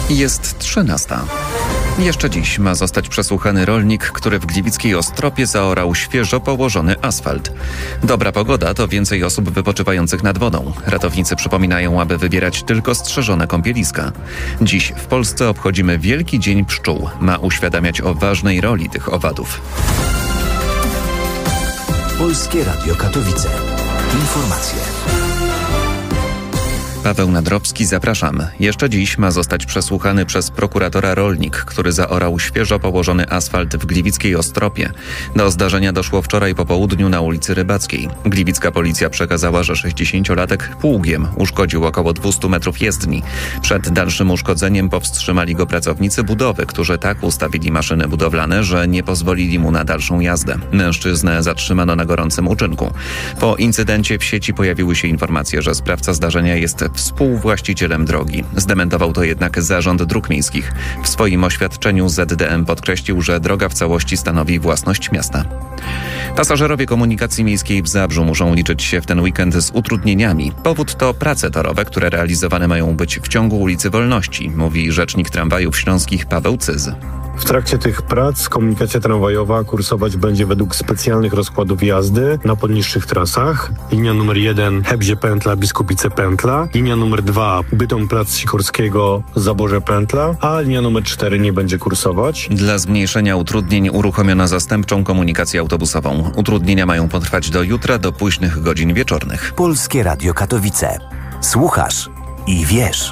Jest 13. Jeszcze dziś ma zostać przesłuchany rolnik, który w gliwickiej Ostropie zaorał świeżo położony asfalt. Dobra pogoda to więcej osób wypoczywających nad wodą. Ratownicy przypominają, aby wybierać tylko strzeżone kąpieliska. Dziś w Polsce obchodzimy Wielki Dzień Pszczół. Ma uświadamiać o ważnej roli tych owadów. Polskie Radio Katowice. Informacje. Paweł Nadrowski, zapraszam. Jeszcze dziś ma zostać przesłuchany przez prokuratora rolnik, który zaorał świeżo położony asfalt w gliwickiej Ostropie. Do zdarzenia doszło wczoraj po południu na ulicy Rybackiej. Gliwicka policja przekazała, że 60-latek pługiem uszkodził około 200 metrów jezdni. Przed dalszym uszkodzeniem powstrzymali go pracownicy budowy, którzy tak ustawili maszyny budowlane, że nie pozwolili mu na dalszą jazdę. Mężczyznę zatrzymano na gorącym uczynku. Po incydencie w sieci pojawiły się informacje, że sprawca zdarzenia jest współwłaścicielem drogi. Zdementował to jednak Zarząd Dróg Miejskich. W swoim oświadczeniu ZDM podkreślił, że droga w całości stanowi własność miasta. Pasażerowie komunikacji miejskiej w Zabrzu muszą liczyć się w ten weekend z utrudnieniami. Powód to prace torowe, które realizowane mają być w ciągu ulicy Wolności, mówi rzecznik tramwajów śląskich Paweł Cyz. W trakcie tych prac komunikacja tramwajowa kursować będzie według specjalnych rozkładów jazdy na podniższych trasach. Linia numer 1 Hebzie Pętla, Biskupice Pętla. Linia numer 2 Bytom Plac Sikorskiego, Zaborze Pętla. A linia numer 4 nie będzie kursować. Dla zmniejszenia utrudnień uruchomiono zastępczą komunikację autobusową. Utrudnienia mają potrwać do jutra, do późnych godzin wieczornych. Polskie Radio Katowice. Słuchasz i wiesz.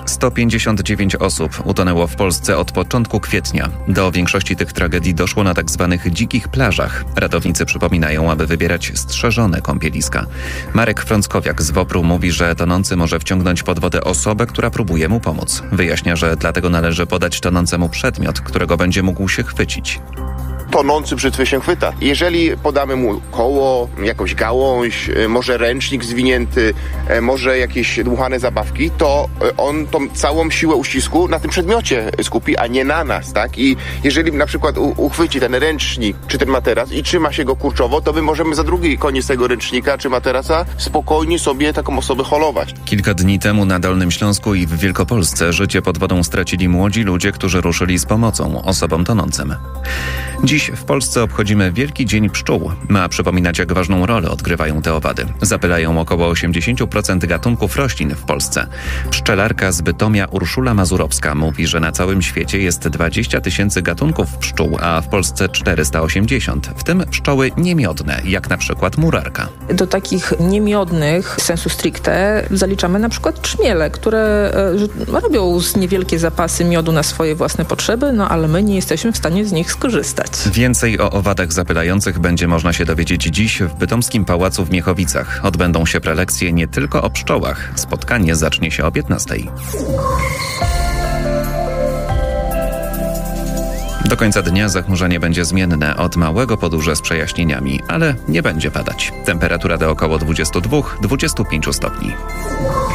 159 osób utonęło w Polsce od początku kwietnia. Do większości tych tragedii doszło na tzw. dzikich plażach. Ratownicy przypominają, aby wybierać strzeżone kąpieliska. Marek Frąckowiak z WOPR-u mówi, że tonący może wciągnąć pod wodę osobę, która próbuje mu pomóc. Wyjaśnia, że dlatego należy podać tonącemu przedmiot, którego będzie mógł się chwycić. Tonący brzytwy się chwyta. Jeżeli podamy mu koło, jakąś gałąź, może ręcznik zwinięty, może jakieś dmuchane zabawki, to on tą całą siłę uścisku na tym przedmiocie skupi, a nie na nas, tak? I jeżeli na przykład uchwyci ten ręcznik czy ten materac i trzyma się go kurczowo, to my możemy za drugi koniec tego ręcznika czy materaca spokojnie sobie taką osobę holować. Kilka dni temu na Dolnym Śląsku i w Wielkopolsce życie pod wodą stracili młodzi ludzie, którzy ruszyli z pomocą osobom tonącym. Dziś w Polsce obchodzimy Wielki Dzień Pszczół. Ma przypominać, jak ważną rolę odgrywają te owady. Zapylają około 80% gatunków roślin w Polsce. Pszczelarka z Bytomia Urszula Mazurowska mówi, że na całym świecie jest 20 000 gatunków pszczół, a w Polsce 480, w tym pszczoły niemiodne, jak na przykład murarka. Do takich niemiodnych, sensu stricte, zaliczamy na przykład trzmiele, które robią niewielkie zapasy miodu na swoje własne potrzeby, ale my nie jesteśmy w stanie z nich skorzystać. Więcej o owadach zapylających będzie można się dowiedzieć dziś w Bytomskim Pałacu w Miechowicach. Odbędą się prelekcje nie tylko o pszczołach. Spotkanie zacznie się o 15:00. Do końca dnia zachmurzenie będzie zmienne od małego podróży z przejaśnieniami, ale nie będzie padać. Temperatura do około 22-25 stopni.